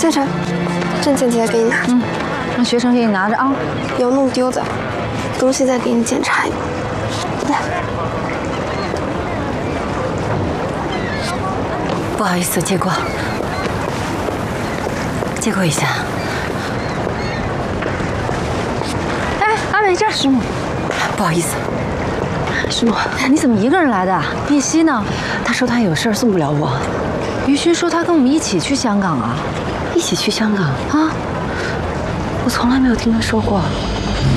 夏晨，证件姐给你拿。 让学生给你拿着啊。 有弄丢的东西再给你检查一遍。来。 不好意思，借过一下。 哎，阿美，这师母。 不好意思。 师母，你怎么一个人来的？叶希呢？ 他说他有事送不了我。 于勋说他跟我们一起去香港啊。 一起去香港啊？ 我从来没有听他说过。